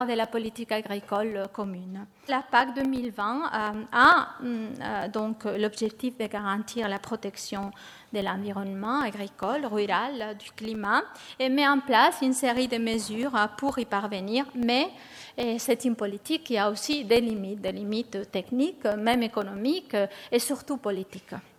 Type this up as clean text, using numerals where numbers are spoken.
de la politique agricole commune. La PAC 2020 a donc l'objectif de garantir la protection de l'environnement agricole, rural, du climat, et met en place une série de mesures pour y parvenir, mais c'est une politique qui a aussi des limites techniques, même économiques et surtout politiques.